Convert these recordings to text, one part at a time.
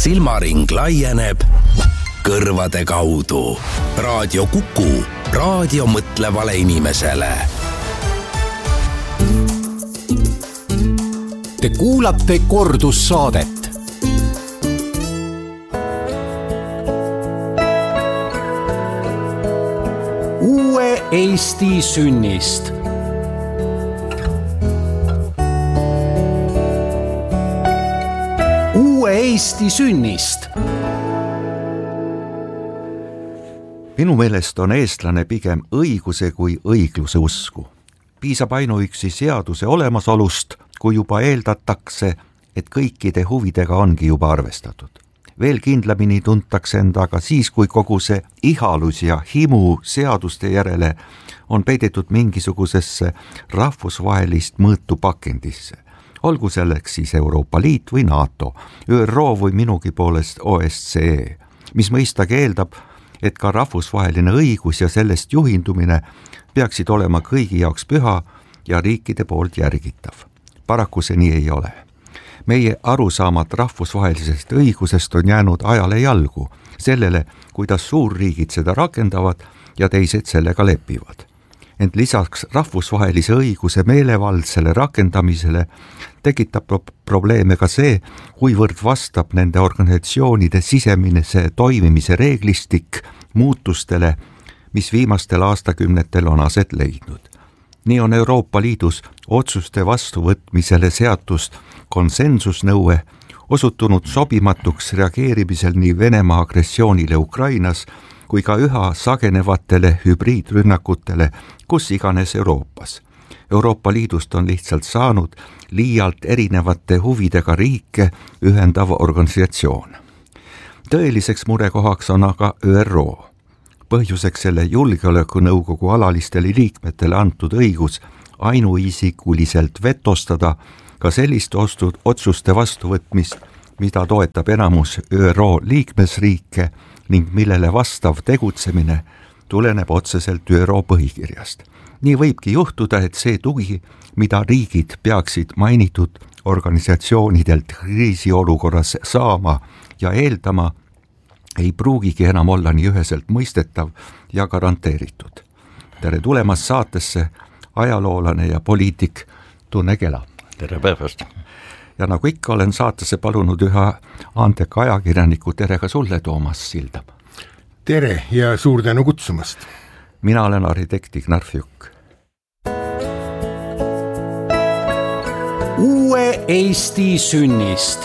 silmaring laieneb kõrvade kaudu. Raadio Kuku, raadio mõtlevale inimesele. Te kuulate kordussaadet. Uue Eesti sünnist. Uue Eesti sünnist. Minu meelest on eestlane pigem õiguse kui õigluse usku. Piisab ainuüksi seaduse olemasolust, kui juba eeldatakse, et kõikide huvidega ongi juba arvestatud. Veel kindlamini tuntakse endaga siis, kui kogu see ihalus ja himu seaduste järele on peidetud mingisugusesse rahvusvahelist mõõtu pakendisse. Olgu selleks siis Euroopa Liit või NATO, ÜRO või minugi poolest OSCE, mis mõistagi eeldab, et ka rahvusvaheline õigus ja sellest juhindumine peaksid olema kõigi jaoks püha ja riikide poolt järgitav. Paraku see nii ei ole. Meie arusaamad rahvusvahelisest õigusest on jäänud ajale jalgu, sellele, kuidas suurriigid seda rakendavad ja teised sellega lepivad. Ent lisaks rahvusvahelise õiguse meelevaldsele rakendamisele tekitab probleeme ka see, kuivõrd vastab nende organisatsioonide sisemise toimimise reeglistik muutustele, mis viimastel aastakümnetel on aset leidnud. Nii on Euroopa Liidus otsuste vastuvõtmisele seatust konsensusnõue osutunud sobimatuks reageerimisel nii Venemaa agressioonile Ukrainas kui ka üha sagenevatele hübriidrünnakutele, kus iganes Euroopas. Euroopa Liidust on lihtsalt saanud liialt erinevate huvidega riike ühendav organisatsioon. Tõeliseks murekohaks on aga ÜRO. Põhjuseks selle julgeolekunõukogu alalistele liikmetele antud õigus ainuisikuliselt vetostada ka sellist otsuste vastuvõtmist, mida toetab enamus ÜRO liikmesriike ning millele vastav tegutsemine tuleneb otseselt ÜRO põhikirjast. Nii võibki juhtuda, et see tugi, mida riigid peaksid mainitud organisatsioonidelt kriisiolukorras saama ja eeldama, ei pruugigi enam olla nii üheselt mõistetav ja garanteeritud. Tere tulemast saatesse ajaloolane ja poliitik Tunne Kela. Tere päevast. Ja nagu ikka olen saatesse palunud üha andeka ajakirjaniku, tere ka sulle, Toomas Silda. Tere ja suur tänu kutsumast. Mina olen arhitekt Ignar Fjuk. Uue Eesti sünnist.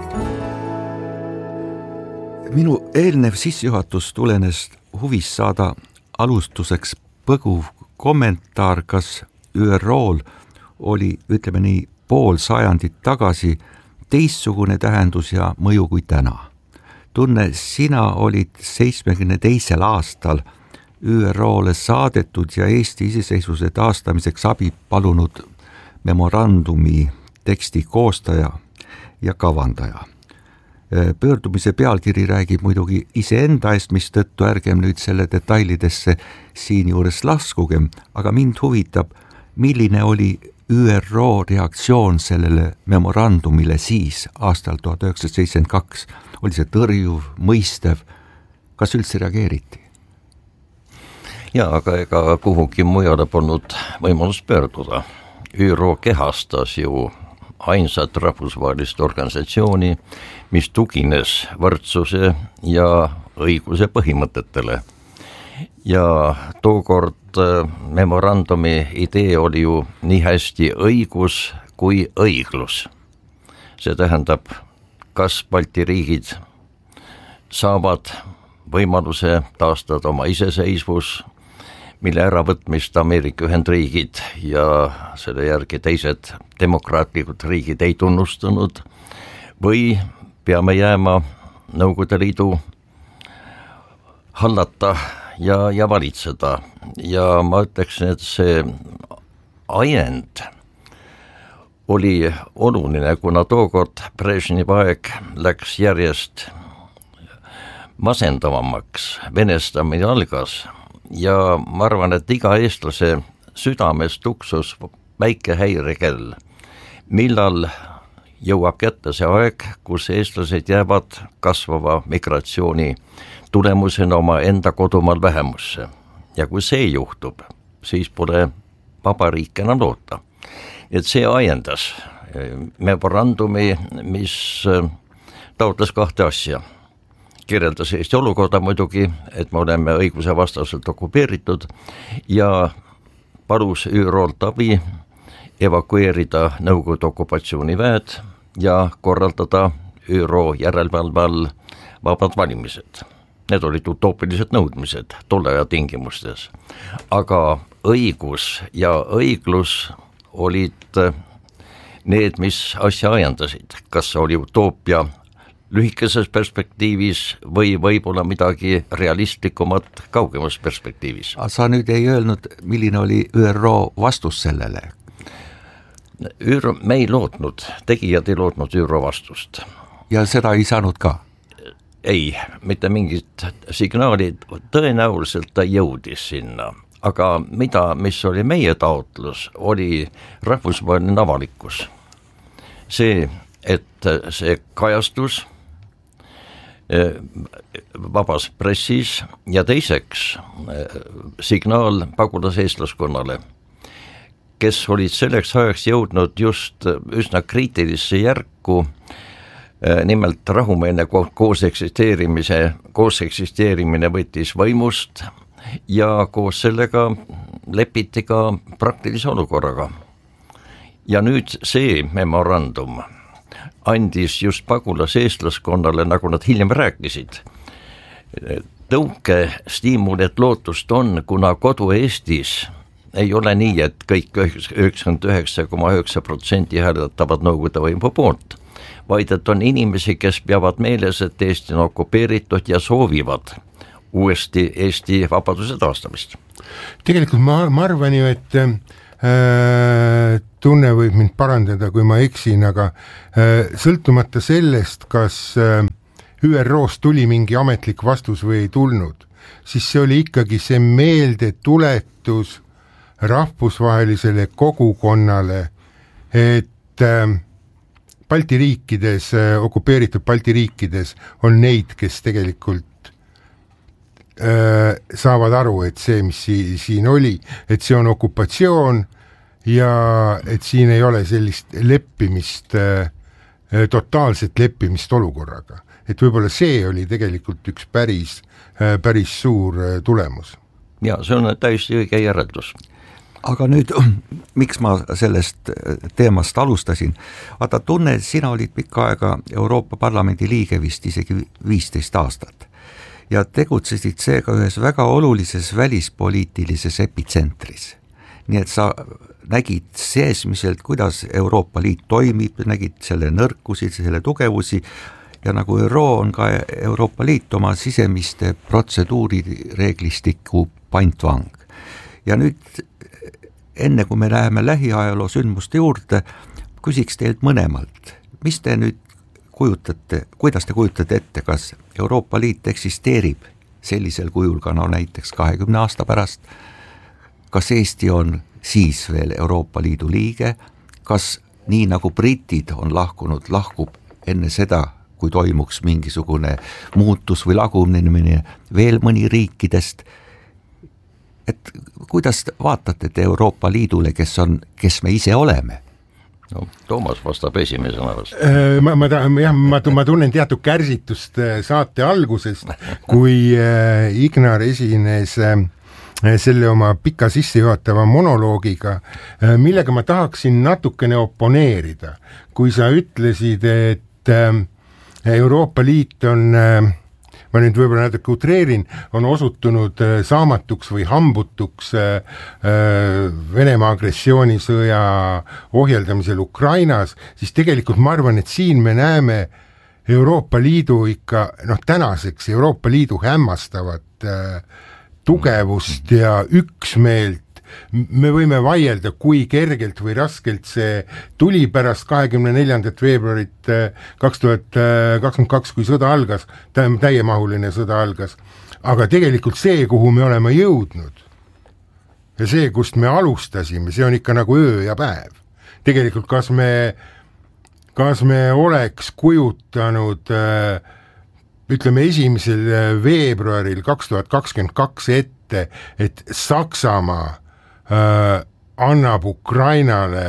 Minu eelnev sissejuhatus tulenes huvist saada alustuseks põguv kommentaar, kas ÜRO-l oli, ütleme nii, pool sajandit tagasi teistsugune tähendus ja mõju kui täna. Tunne, sina olid 72. aastal ÜRO-le saadetud ja Eesti iseseisvuse taastamiseks abi palunud memorandumi teksti koostaja ja kavandaja. Pöördumise pealkiri räägib muidugi iseenda eest, mis tõttu ärgem nüüd selle detailidesse siin juures laskugem, aga mind huvitab, milline oli ÜRO reaktsioon sellele memorandumile siis aastal 1972. Oli see tõrjuv, mõistev? Kas üldse reageeriti? Ja, aga ega kuhugi mujale polnud võimalust pöörduda. ÜRO kehastas ju ainsat rahvusvahelist organisatsiooni, mis tugines võrdsuse ja õiguse põhimõtetele. Ja tookord memorandumi idee oli ju nii hästi õigus kui õiglus. See tähendab, kas Balti riigid saavad võimaluse taastada oma iseseisvus, mille äravõtmist Ameerika Ühendriigid ja selle järgi teised demokraatlikud riigid ei tunnustanud, või peame jääma Nõukogude Liidu hallata ja valitseda. Ja ma ütleksin, et see ajend oli oluline, kuna tookord Brežnevi aeg läks järjest masendavamaks, venestamine algas ja ma arvan, et iga eestlase südames tuksus väike häirekell, millal jõuab kätte see aeg, kus eestlased jäävad kasvava migratsiooni tulemusena oma enda kodumaal vähemusse. Ja kui see juhtub, siis pole vaba riik enam loota. Et see ajendas memorandumi, mis taotles 2 asja. Kirjeldas Eesti olukorda muidugi, et me oleme õiguse vastaselt okupeeritud ja palus ÜRO-lt abi evakueerida Nõukogude okupatsiooniväed ja korraldada ÜRO järelevalve all vabad valimised. Need olid utoopilised nõudmised tolle aja tingimustes. Aga õigus ja õiglus olid need, mis asja ajendasid. Kas see oli utoopia lühikeses perspektiivis või võib-olla midagi realistlikumat kaugemas perspektiivis? Sa nüüd ei öelnud, milline oli ÜRO vastus sellele? Me ei lootnud, tegijad ei lootnud ÜRO vastust. Ja seda ei saanud ka? Ei, mitte mingit signaali, tõenäoliselt ta jõudis sinna. Aga mis oli meie taotlus, oli rahvusvaheline avalikkus. See, et see kajastus vabas pressis ja teiseks signaal pagulaseestlaskonnale, kes olid selleks ajaks jõudnud just üsna kriitilisse järku, nimelt rahumeelne koos eksisteerimine võttis võimust ja koos sellega lepiti ka praktilise olukorraga. Ja nüüd see memorandum andis just pagulaseestlaskonnale, nagu nad hiljem rääkisid, tõuke stiimulit lootust on, kuna kodu Eestis ei ole nii, et kõik 99,9% hääletavad Nõukogude võimu poolt, vaid et on inimesi, kes peavad meeles, et Eesti on okupeeritud ja soovivad uuesti Eesti vabaduse taastamist. Tegelikult ma arvan ju, et tunne võib mind parandada, kui ma eksin, aga sõltumata sellest, kas ÜRO-st tuli mingi ametlik vastus või ei tulnud, siis see oli ikkagi see meeldetuletus rahvusvahelisele kogukonnale, et Balti riikides, okupeeritud Balti riikides on neid, kes tegelikult saavad aru, et see, mis siin oli, et see on okupatsioon ja et siin ei ole sellist leppimist, totaalset leppimist olukorraga. Et võib-olla see oli tegelikult üks päris suur tulemus. Ja see on täiesti õige järeldus. Aga nüüd, miks ma sellest teemast alustasin? Vaata, tunne, sina olid pikka aega Euroopa Parlamendi liige vist isegi 15 aastat ja tegutsesid seega ühes väga olulises välispoliitilises epitsentris. Nii et sa nägid seesmiselt, kuidas Euroopa Liit toimib, nägid selle nõrkusi, selle tugevusi ja nagu ÜRO on ka Euroopa Liit oma sisemiste protseduurireeglistiku pantvang. Ja nüüd enne kui me läheme lähiajaloo sündmuste juurde, küsiks teilt mõlemalt, mis te nüüd kujutate, kuidas te kujutate ette, kas Euroopa Liit eksisteerib sellisel kujul ka näiteks 20 aasta pärast, kas Eesti on siis veel Euroopa Liidu liige, kas nii nagu britid on lahkub enne seda, kui toimuks mingisugune muutus või lagumine veel mõni riikidest, et kuidas vaatate te Euroopa Liidule, kes me ise oleme? No, Toomas vastab esimesena vast. Ma tunnen teatud kärsitust saate algusest, kui Ignar esines selle oma pika sissejuhatava monoloogiga, millega ma tahaksin natukene oponeerida. Kui sa ütlesid, et Euroopa Liit on, ma nüüd võib-olla natuke utreerin, on osutunud saamatuks või hambutuks Venemaa agressioonisõja ohjeldamisel Ukrainas, siis tegelikult ma arvan, et siin me näeme Euroopa Liidu ikka, tänaseks Euroopa Liidu hämmastavat tugevust ja üksmeelt. Me võime vaielda, kui kergelt või raskelt see tuli pärast 24. veebruarit 2022, kui sõda algas, täiemahuline sõda algas, aga tegelikult see, kuhu me oleme jõudnud ja see, kust me alustasime, see on ikka nagu öö ja päev. Tegelikult kas me kas me oleks kujutanud ütleme 1. veebruaril 2022 ette, et Saksamaa annab Ukrainale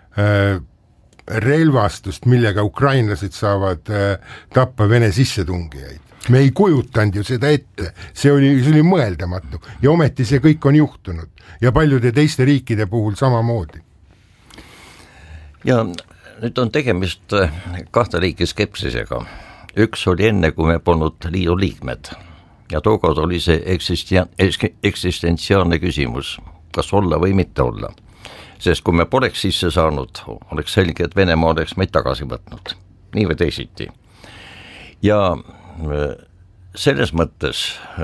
relvastust, millega ukrainlased saavad tappa Vene sissetungijaid. Me ei kujutanud ju seda ette, see oli mõeldamatu ja ometi see kõik on juhtunud ja paljude teiste riikide puhul samamoodi. Ja nüüd on tegemist kahte liiki skepsisega. Üks oli enne, kui me polnud liidu liikmed ja tookord oli see eksistentsiaalne küsimus, kas olla või mitte olla. Sest kui me poleks sisse saanud, oleks selge, et Venemaa oleks meid tagasi võtnud, nii või teisiti. Ja selles mõttes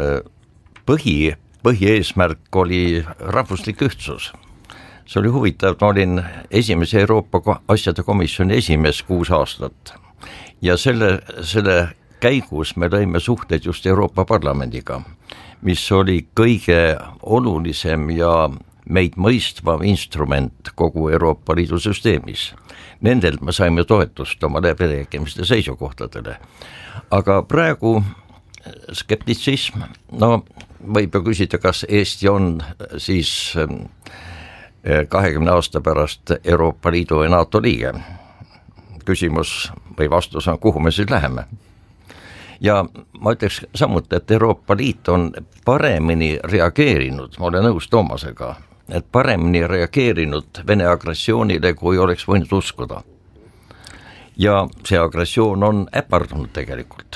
põhieesmärk oli rahvuslik ühtsus. See oli huvitav, ma olin esimese Euroopa asjade komisjoni esimees 6 aastat ja selle käigus me lõime suhted just Euroopa Parlamendiga, mis oli kõige olulisem ja meid mõistvam instrument kogu Euroopa Liidu süsteemis. Nendelt me saime toetust oma läbirääkimiste seisukohtadele. Aga praegu skeptitsism, võib ju küsida, kas Eesti on siis 20 aasta pärast Euroopa Liidu ja NATO liige. Küsimus või vastus on, kuhu me siis läheme. Ja ma ütleks samuti, et Euroopa Liit on paremini reageerinud, ma olen nõus Toomasega, et paremini reageerinud Vene agressioonile, kui oleks võinud uskuda. Ja see agressioon on äpardunud tegelikult.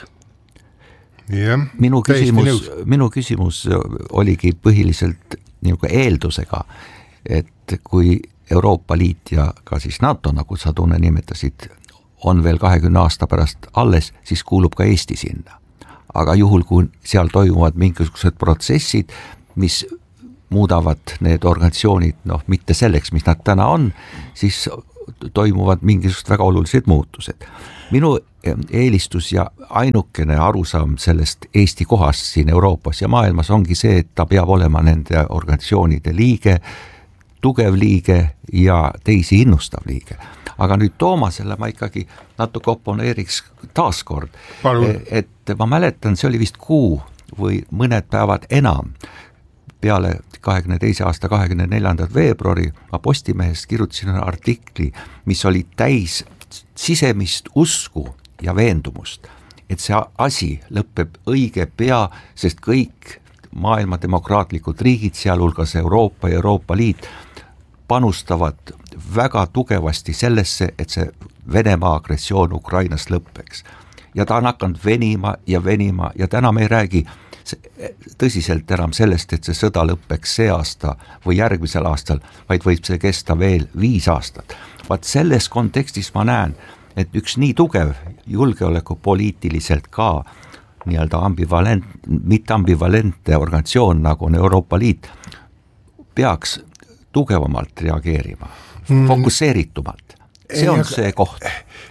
Minu küsimus oligi põhiliselt eeldusega, et kui Euroopa Liit ja ka siis NATO, nagu sa tunne nimetasid, on veel 20 aasta pärast alles, siis kuulub ka Eesti sinna. Aga juhul, kui seal toimuvad mingisugused protsessid, mis muudavad need organisatsioonid mitte selleks, mis nad täna on, siis toimuvad mingisugused väga olulised muutused. Minu eelistus ja ainukene arusaam sellest Eesti kohast siin Euroopas ja maailmas ongi see, et ta peab olema nende organisatsioonide liige, tugev liige ja teisi innustav liige. Aga nüüd Toomasele ma ikkagi natuke oponeeriks taaskord, et ma mäletan, see oli vist kuu või mõned päevad enam peale 22. aasta 24. veebruari ma Postimehest kirjutasin artikli, mis oli täis sisemist usku ja veendumust, et see asi lõpeb õige pea, sest kõik maailma demokraatlikud riigid, sealhulgas Euroopa ja Euroopa Liit, panustavad väga tugevasti sellesse, et see Venemaa agressioon Ukrainas lõppeks. Ja ta on hakanud venima ja täna me ei räägi tõsiselt enam sellest, et see sõda lõppeks see aasta või järgmisel aastal, vaid võib see kesta veel 5 aastat. Vaat selles kontekstis ma näen, et üks nii tugev julgeolekupoliitiliselt ka nii-öelda mitte ambivalentne organisatsioon, nagu on Euroopa Liit, peaks tugevamalt reageerima, fokusseeritumalt. See on see koht.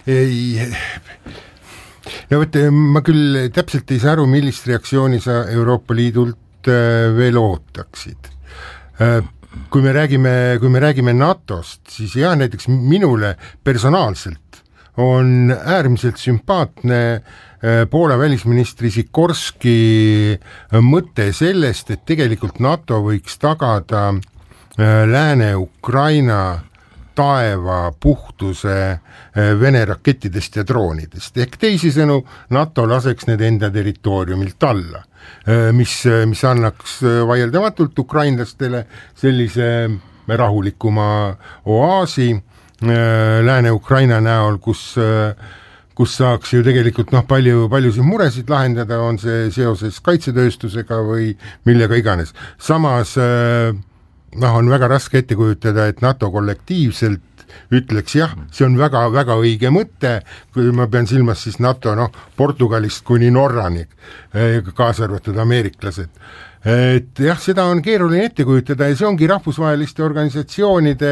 No võtte, ma küll täpselt ei saa aru, millist reaktsiooni sa Euroopa Liidult veel ootaksid. Kui me räägime NATOst, siis näiteks minule personaalselt on äärmiselt sümpaatne Poola välisministri Sikorski mõte sellest, et tegelikult NATO võiks tagada Lääne-Ukraina taeva puhtuse Vene rakettidest ja droonidest. Ehk teisisõnu, NATO laseks need enda territooriumilt alla, mis annaks vaieldamatult ukrainlastele sellise rahulikuma oaasi Lääne-Ukraina näol, kus saaks ju tegelikult paljusid muresid lahendada, on see seoses kaitsetööstusega või millega iganes. Samas on väga raske ette kujutada, et NATO kollektiivselt ütleks jah, see on väga õige mõte, kui ma pean silmas siis NATO, Portugalist kuni Norrani, kaasa arvatud ameeriklased. Et jah, seda on keeruline ette kujutada ja see ongi rahvusvaheliste organisatsioonide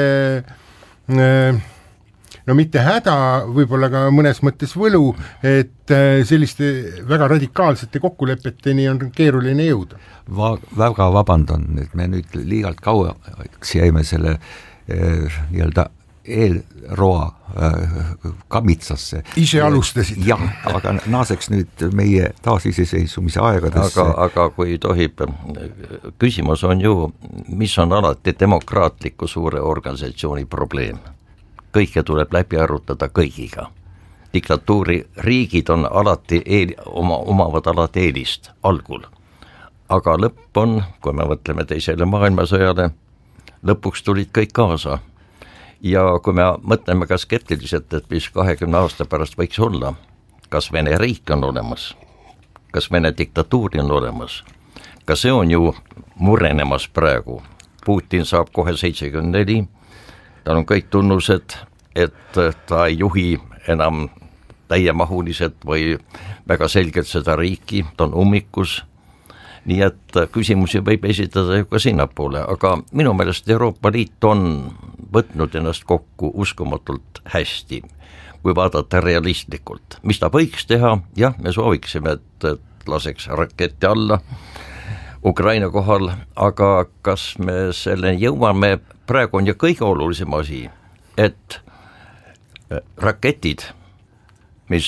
mitte häda, võib-olla ka mõnes mõttes võlu, et selliste väga radikaalsete kokkulepeteni on keeruline jõuda. Väga vabandan, et me nüüd liigalt kauaks jäime selle nii-öelda eelroa kammitsasse. Ise alustasid. jah, aga naaseks nüüd meie taasiseseisvumise aegadesse. Aga kui tohib, küsimus on ju, mis on alati demokraatliku suure organisatsiooni probleem. Kõike tuleb läbi arutada kõigiga. Diktatuuri riigid on alati omavad alati eelist algul. Aga lõpp on, kui me mõtleme teisele maailmasõjale, lõpuks tulid kõik kaasa. Ja kui me mõtleme ka skeptiliselt, et mis 20 aasta pärast võiks olla, kas Vene riik on olemas, kas Vene diktatuuri on olemas, ka see on ju murenemas praegu. Putin saab kohe 74, tal on kõik tunnused, et ta ei juhi enam täiemahuliselt või väga selgelt seda riiki, ta on ummikus. Nii et küsimusi võib esitada ju ka sinnapoole, aga minu meelest Euroopa Liit on võtnud ennast kokku uskumatult hästi, kui vaadata realistlikult. Mis ta võiks teha? Jah, me sooviksime, et laseks raketti alla Ukraina kohal, aga kas me selle jõuame? Praegu on ju kõige olulisem asi, et raketid, mis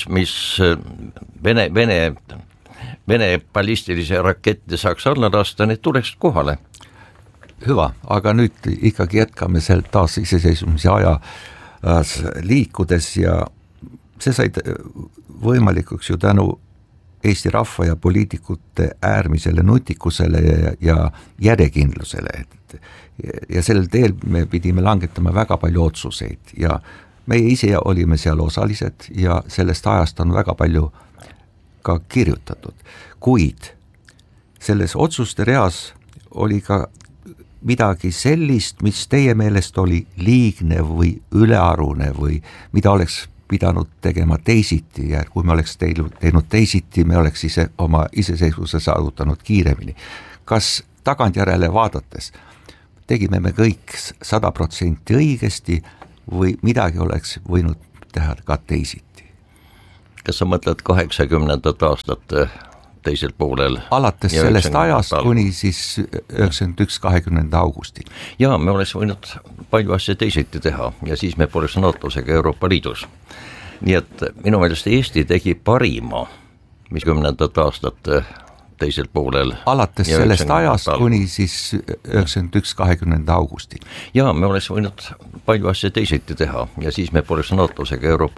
Vene ballistilise rakette saaks alla lasta, need tuleks kohale. Hüva, aga nüüd ikkagi jätkame seal taas iseseisvumise aja liikudes ja see said võimalikuks ju tänu Eesti rahva ja poliitikute äärmisele nutikusele ja järjekindlusele. Ja sellel teel me pidime langetama väga palju otsuseid ja meie ise olime seal osalised ja sellest ajast on väga palju ka kirjutatud, kuid selles otsuste reas oli ka midagi sellist, mis teie meelest oli liigne või ülearune või mida oleks pidanud tegema teisiti ja kui me oleks teinud teisiti, me oleks ise oma iseseisvuse saavutanud kiiremini. Kas tagantjärele vaadates tegime me kõik 100% õigesti või midagi oleks võinud teha ka teisiti? Kas sa mõtled 80. aastate teisel poolel? Alates sellest ajast kuni siis 91. 20. augusti. Jaa, me oleks võinud palju asja teisiti teha ja siis me poleks NATO-s ega Euroopa Liidus. Nii et minu meelest Eesti tegi parima, mis 10. aastate teisel poolel. Alates sellest ajast kuni siis 91. 20. augusti. Jaa, me oleks võinud palju asja teisiti teha ja siis me poleks NATO-s ega Euroopa